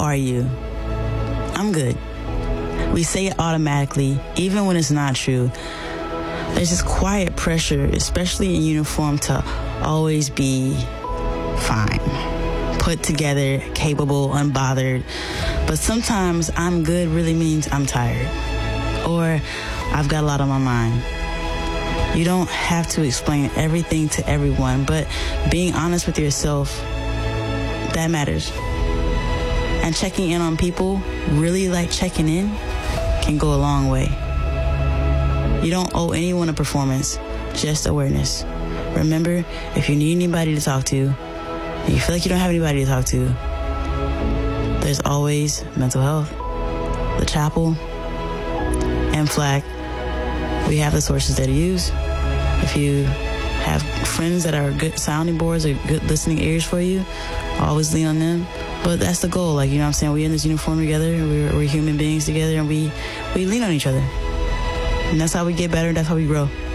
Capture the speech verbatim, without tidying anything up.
are you? I'm good. We say it automatically, even when it's not true. There's this quiet pressure, especially in uniform, to always be fine, put together, capable, unbothered. But sometimes I'm good really means I'm tired, or I've got a lot on my mind. You don't have to explain everything to everyone, but being honest with yourself, that matters. And checking in on people, really like checking in, can go a long way. You don't owe anyone a performance, just awareness. Remember, if you need anybody to talk to, and you feel like you don't have anybody to talk to, there's always mental health. The Chapel, M FLAC, we have the sources that you use. If you have friends that are good sounding boards or good listening ears for you, always lean on them. But that's the goal. Like, you know what I'm saying? We're in this uniform together. We're, we're human beings together, and we, we lean on each other. And that's how we get better. That's how we grow.